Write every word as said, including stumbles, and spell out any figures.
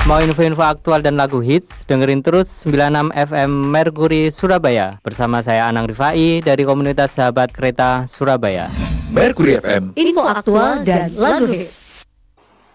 Mau info-info aktual dan lagu hits? Dengerin terus sembilan puluh enam F M Mercury Surabaya. Bersama saya Anang Rifai dari komunitas Sahabat Kereta Surabaya. Mercury F M, info aktual dan lagu hits.